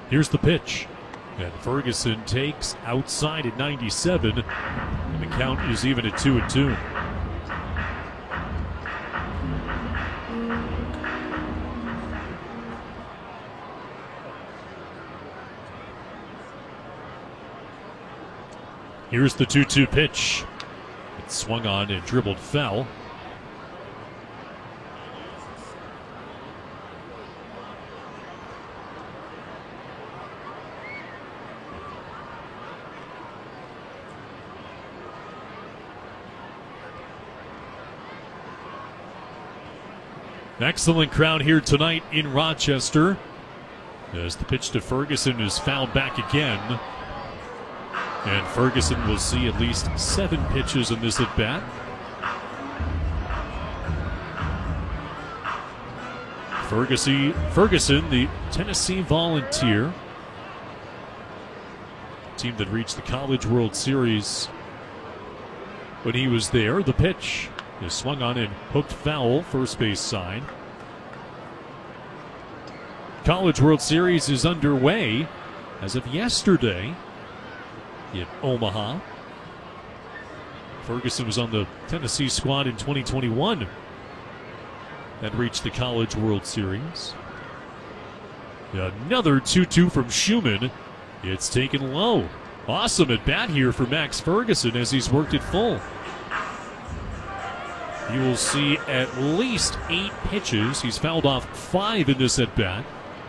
Here's the pitch. And Ferguson takes outside at 97. And the count is even at 2-2. Here's the 2-2 pitch. It swung on and dribbled foul. Excellent crowd here tonight in Rochester as the pitch to Ferguson is fouled back again. And Ferguson will see at least 7 pitches in this at-bat. Ferguson, the Tennessee Volunteer, team that reached the College World Series when he was there. The pitch is swung on and hooked foul, first base side. College World Series is underway as of yesterday in Omaha. Ferguson was on the Tennessee squad in 2021 and reached the College World Series. Another 2-2 from Schumann. It's taken low. Awesome at bat here for Max Ferguson as he's worked it full. You will see at least 8 pitches. He's fouled off 5 in this at bat.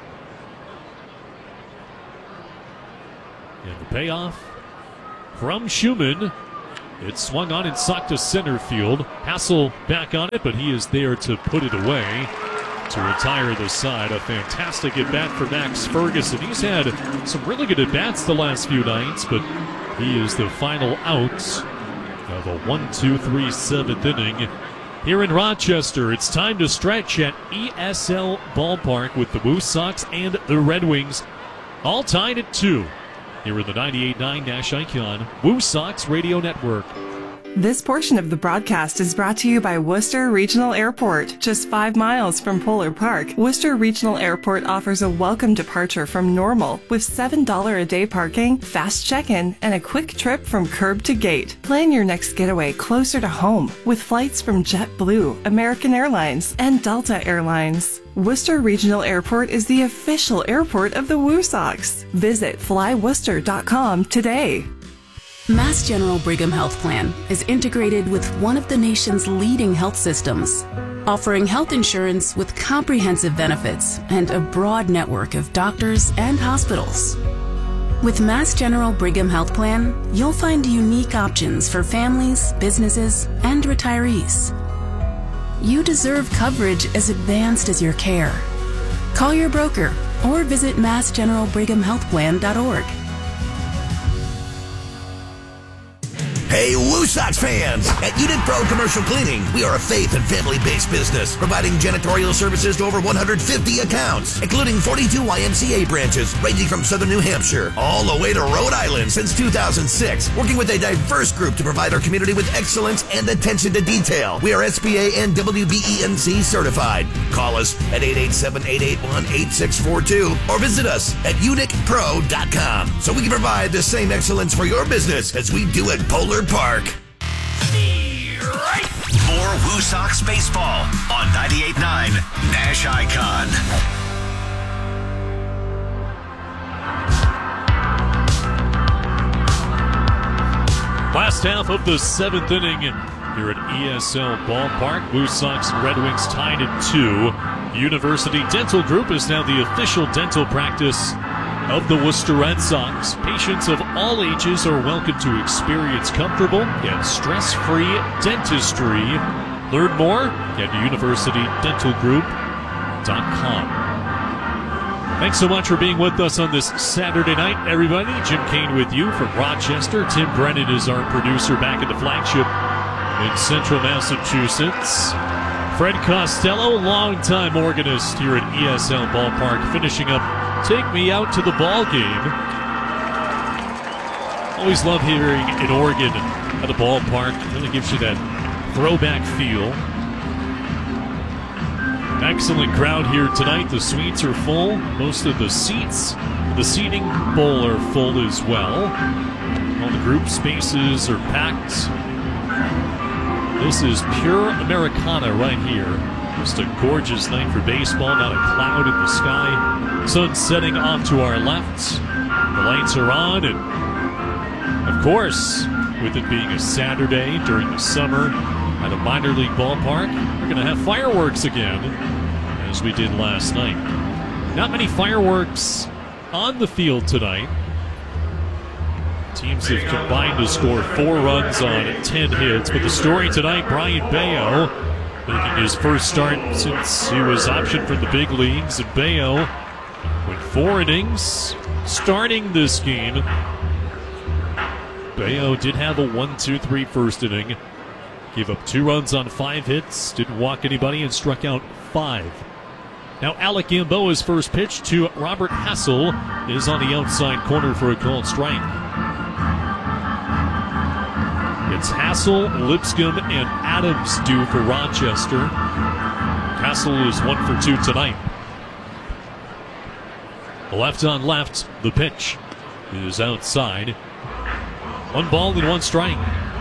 And the payoff from Schumann. It swung on and socked to center field. Hassel back on it, but he is there to put it away to retire the side. A fantastic at-bat for Max Ferguson. He's had some really good at-bats the last few nights, but he is the final out of a 1-2-3 7th inning. Here in Rochester, it's time to stretch at ESL Ballpark with the Woo Sox and the Red Wings all tied at 2. Here in the 98.9 Nash Icon Woo Sox Radio Network. This portion of the broadcast is brought to you by Worcester Regional Airport. Just 5 miles from Polar Park, Worcester Regional Airport offers a welcome departure from Normal with $7 a day parking, fast check-in, and a quick trip from curb to gate. Plan your next getaway closer to home with flights from JetBlue, American Airlines, and Delta Airlines. Worcester Regional Airport is the official airport of the Woo Sox. Visit flyworcester.com today. Mass General Brigham Health Plan is integrated with one of the nation's leading health systems, offering health insurance with comprehensive benefits and a broad network of doctors and hospitals. With Mass General Brigham Health Plan, you'll find unique options for families, businesses, and retirees. You deserve coverage as advanced as your care. Call your broker or visit massgeneralbrighamhealthplan.org. Hey, Woo Sox fans! At Unit Pro Commercial Cleaning, we are a faith and family-based business, providing janitorial services to over 150 accounts, including 42 YMCA branches, ranging from southern New Hampshire all the way to Rhode Island since 2006, working with a diverse group to provide our community with excellence and attention to detail. We are SBA and WBENC certified. Call us at 887-881-8642 or visit us at unitpro.com so we can provide the same excellence for your business as we do at Polar Park. More Woo Sox baseball on 98.9 Nash Icon. Last half of the 7th inning here at ESL Ballpark. Woo Sox and Red Wings tied at 2. University Dental Group is now the official dental practice of the Worcester Red Sox. Patients of all ages are welcome to experience comfortable and stress-free dentistry. Learn more at universitydentalgroup.com. Thanks so much for being with us on this Saturday night, everybody. Jim Kane with you from Rochester. Tim Brennan is our producer back at the flagship in central Massachusetts. Fred Costello, longtime organist here at ESL Ballpark, finishing up Take Me Out to the Ball Game. Always love hearing an organ at a ballpark. It really gives you that throwback feel. Excellent crowd here tonight. The suites are full. Most of the seats The seating bowl are full as well. All the group spaces are packed. This is pure Americana right here. Just a gorgeous night for baseball, not a cloud in the sky. Sun setting off to our left. The lights are on, and of course, with it being a Saturday during the summer at a minor league ballpark, we're going to have fireworks again, as we did last night. Not many fireworks on the field tonight. Teams have combined to score 4 runs on 10 hits, but the story tonight, Brayan Bello making his first start since he was optioned from the big leagues, and Bello went 4 innings starting this game. Bello did have a 1-2-3 first inning, gave up 2 runs on 5 hits, didn't walk anybody, and struck out 5. Now Alec Gamboa's first pitch to Robert Hassel is on the outside corner for a called strike. It's Hassel, Lipscomb, and Adams due for Rochester. Hassel is 1 for 2 tonight. Left on left, the pitch is outside. 1 ball and 1 strike.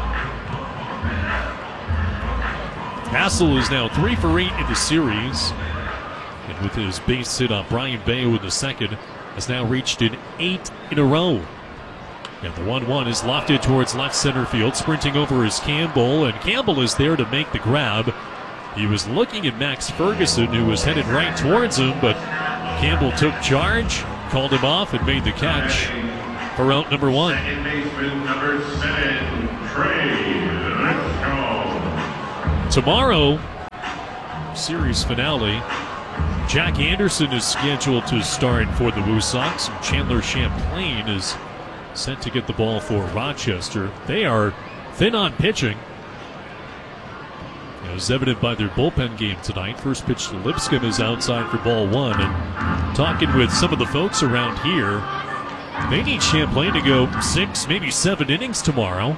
Hassel is now 3 for 8 in the series. And with his base hit on Brayan Bello in the second, has now reached an 8 in a row. And the 1-1 is lofted towards left center field. Sprinting over is Campbell, and Campbell is there to make the grab. He was looking at Max Ferguson, who was headed right towards him, but Campbell took charge, called him off, and made the catch for out number 1. Second baseman number 7, Trey Lipscomb. Tomorrow, series finale, Jack Anderson is scheduled to start for the Woo Sox, and Chandler Champlain is set to get the ball for Rochester. They are thin on pitching, as evident by their bullpen game tonight. First pitch to Lipscomb is outside for ball 1. And talking with some of the folks around here, they need Champlain to go 6, maybe 7 innings tomorrow.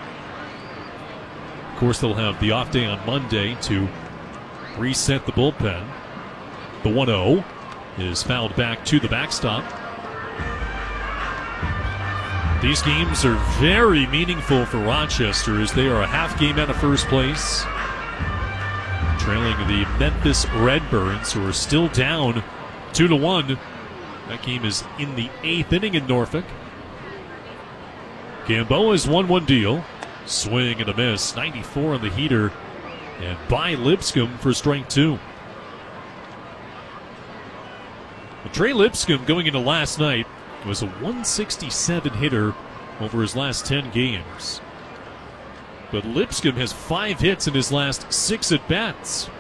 Of course, they'll have the off day on Monday to reset the bullpen. The 1-0 is fouled back to the backstop. These games are very meaningful for Rochester, as they are a half game out of first place, trailing the Memphis Redbirds, who are still down 2-1. That game is in the 8th inning in Norfolk. Gamboa's 1-1 deal. Swing and a miss. 94 on the heater. And by Lipscomb for strike 2. Well, Trey Lipscomb, going into last night, was a 167 hitter over his last 10 games. But Lipscomb has 5 hits in his last 6 at-bats.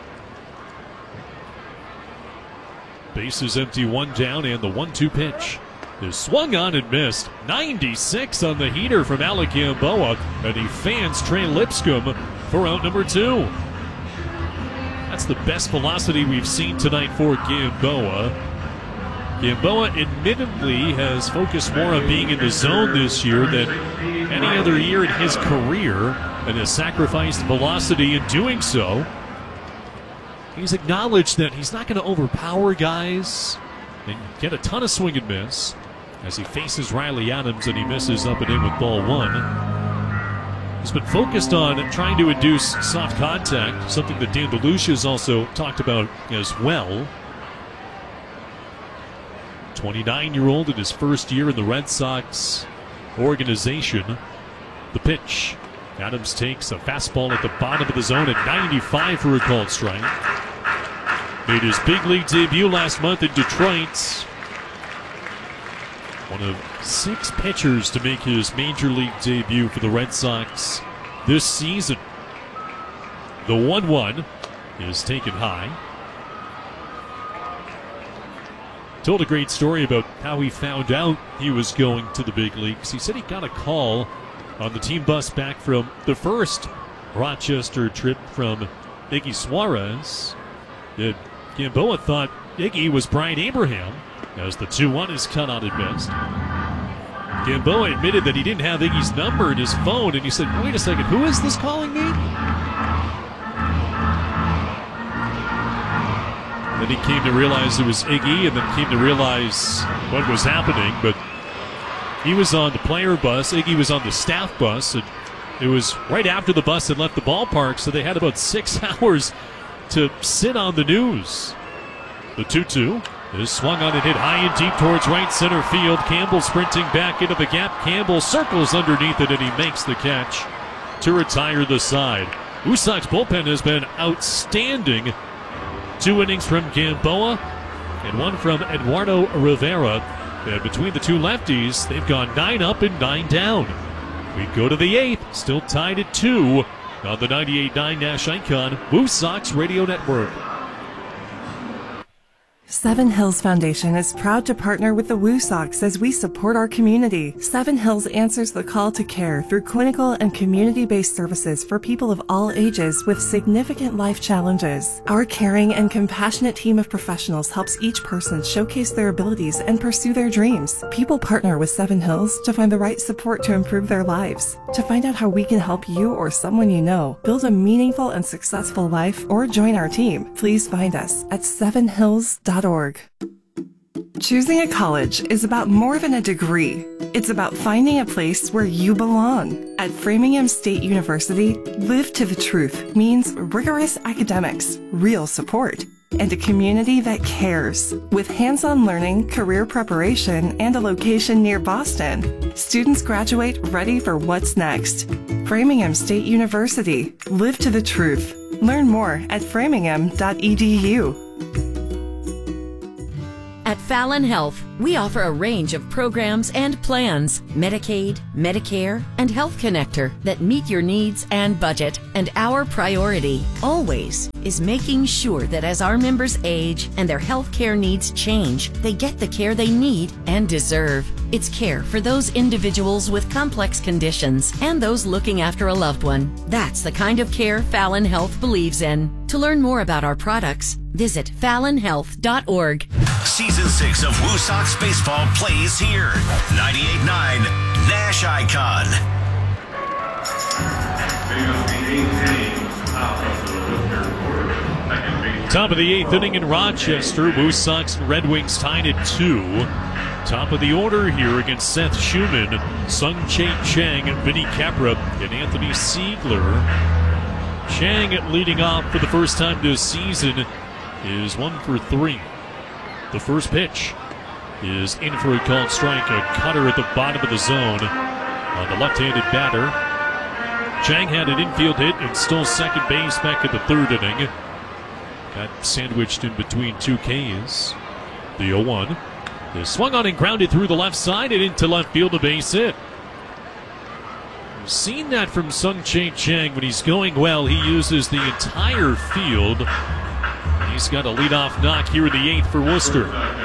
Bases empty, 1 down, and the 1-2 pitch is swung on and missed. 96 on the heater from Alec Gamboa, and he fans Trey Lipscomb for out number 2. That's the best velocity we've seen tonight for Gamboa. Gamboa admittedly has focused more on being in the zone this year than any other year in his career, and has sacrificed velocity in doing so. He's acknowledged that he's not going to overpower guys and get a ton of swing and miss as he faces Riley Adams, and he misses up and in with ball 1. He's been focused on trying to induce soft contact, something that Dan DeLucia has also talked about as well. 29-year-old in his first year in the Red Sox organization. The pitch. Adams takes a fastball at the bottom of the zone at 95 for a called strike. Made his big league debut last month in Detroit. One of 6 pitchers to make his major league debut for the Red Sox this season. The 1-1 is taken high. Told a great story about how he found out he was going to the big leagues. He said he got a call on the team bus back from the first Rochester trip from Iggy Suarez. That Gamboa thought Iggy was Brian Abraham, as the 2-1 is cut out and missed. Gamboa admitted that he didn't have Iggy's number in his phone, and he said, wait a second, who is this calling me? Then he came to realize it was Iggy, and then came to realize what was happening. But he was on the player bus. Iggy was on the staff bus, and it was right after the bus had left the ballpark, so they had about 6 hours to sit on the news. The 2-2 is swung on and hit high and deep towards right center field. Campbell sprinting back into the gap. Campbell circles underneath it, and he makes the catch to retire the side. Woo Sox bullpen has been outstanding. 2 innings from Gamboa and 1 from Eduardo Rivera. And between the two lefties, they've gone 9 up and 9 down. We go to the 8th, still tied at 2 on the 98.9 Nash Icon Woo Sox Radio Network. Seven Hills Foundation is proud to partner with the Woo Sox as we support our community. Seven Hills answers the call to care through clinical and community-based services for people of all ages with significant life challenges. Our caring and compassionate team of professionals helps each person showcase their abilities and pursue their dreams. People partner with Seven Hills to find the right support to improve their lives. To find out how we can help you or someone you know build a meaningful and successful life or join our team, please find us at sevenhills.org. Choosing a college is about more than a degree. It's about finding a place where you belong. At Framingham State University, Live to the Truth means rigorous academics, real support, and a community that cares. With hands-on learning, career preparation, and a location near Boston, students graduate ready for what's next. Framingham State University, Live to the Truth. Learn more at framingham.edu. At Fallon Health, we offer a range of programs and plans, Medicaid, Medicare, and Health Connector that meet your needs and budget. And our priority, always, is making sure that as our members age and their health care needs change, they get the care they need and deserve. It's care for those individuals with complex conditions and those looking after a loved one. That's the kind of care Fallon Health believes in. To learn more about our products, visit fallonhealth.org. Season 6 of Woo Sox Baseball plays here. 98.9 Nash Icon. Top of the 8th inning in Rochester. Woo Sox and Red Wings tied at 2. Top of the order here against Seth Schumann, Sung-Chae Chang, Vinny Capra, and Anthony Siegler. Chang leading off for the first time this season is 1 for 3. The first pitch is in for a called strike, a cutter at the bottom of the zone on the left-handed batter. Chang had an infield hit and stole second base back in the 3rd inning. Got sandwiched in between 2 Ks. The 0-1 is swung on and grounded through the left side and into left field, a base hit. We've seen that from Sung-Chae Chang. When he's going well, he uses the entire field. He's got a leadoff knock here in the 8th for Worcester.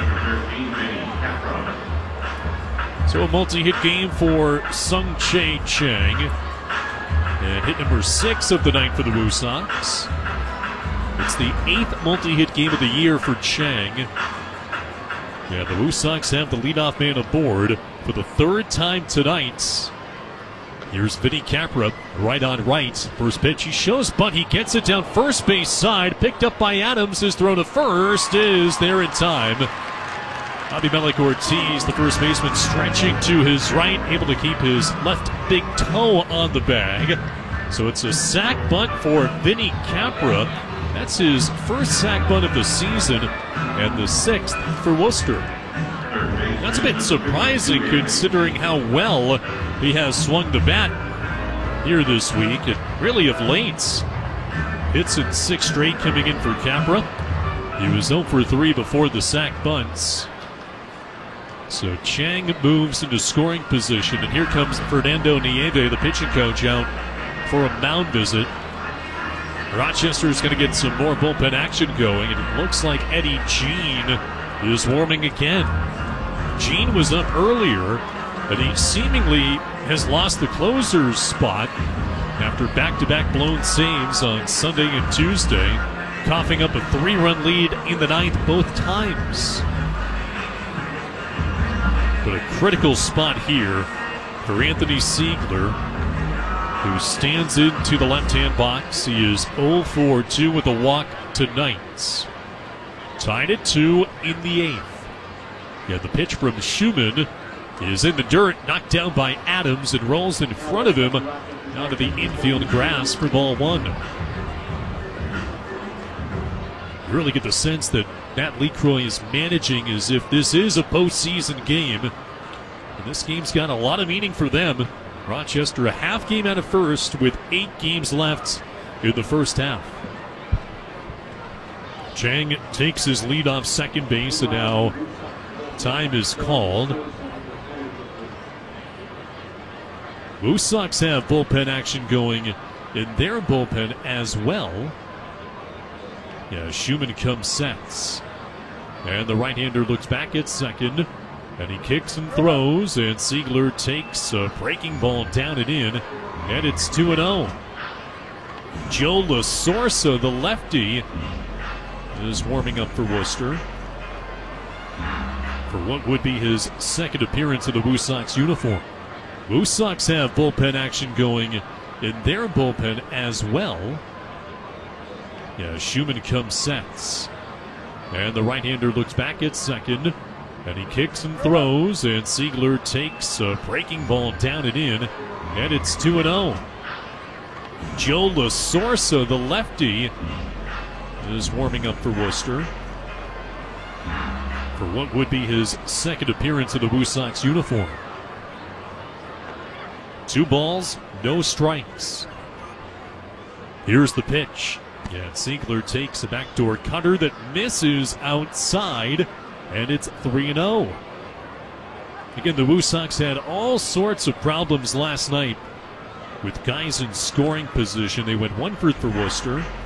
So a multi-hit game for Sung-Chae Chang. And hit number 6 of the night for the Woo Sox. It's the 8th multi-hit game of the year for Chang. Yeah, the Woo Sox have the leadoff man aboard for the 3rd time tonight. Here's Vinny Capra, right on right. First pitch, he shows bunt. He gets it down first base side. Picked up by Adams. His throw to first is there in time. Bobby Mellick-Ortiz, the first baseman, stretching to his right, able to keep his left big toe on the bag. So it's a sac bunt for Vinny Capra. That's his first sac bunt of the season and the 6th for Worcester. That's a bit surprising considering how well he has swung the bat here this week, and really of late. Hits in 6 straight coming in for Capra. He was 0 for 3 before the sac bunts. So Chang moves into scoring position, and here comes Fernando Nieve, the pitching coach, out for a mound visit. Rochester is going to get some more bullpen action going, and it looks like Eddie Jean is warming again. Jean was up earlier, but he seemingly has lost the closer's spot after back-to-back blown saves on Sunday and Tuesday, coughing up a 3-run lead in the 9th both times. But a critical spot here for Anthony Siegler, who stands into the left-hand box. He is 0 for 2 with a walk tonight. Tied at 2 in the 8th. Yeah, the pitch from Schumann is in the dirt, knocked down by Adams, and rolls in front of him onto the infield grass for ball 1. You really get the sense that Matt Lecroy is managing as if this is a postseason game. And this game's got a lot of meaning for them. Rochester a half game out of first with 8 games left in the first half. Chang takes his lead off second base, and now time is called. Moose Sox have bullpen action going in their bullpen as well. Yeah, Schumann comes sets. And the right-hander looks back at second. And he kicks and throws, and Siegler takes a breaking ball down and in. And it's 2-0. Joe Lasorsa, the lefty, is warming up for Worcester for what would be his second appearance in the Moose Sox uniform. Moose Sox have bullpen action going in their bullpen as well. Yeah, Schumann comes sets. And the right-hander looks back at second. And he kicks and throws, and Siegler takes a breaking ball down and in. And it's 2-0. Joe Lasorsa, the lefty, is warming up for Worcester for what would be his second appearance in the Moose Sox uniform. 2 balls, no strikes. Here's the pitch. Yeah, Siegler takes a backdoor cutter that misses outside, and it's 3-0. Again, the Moose Sox had all sorts of problems last night with guys in scoring position. They went 1 for Worcester.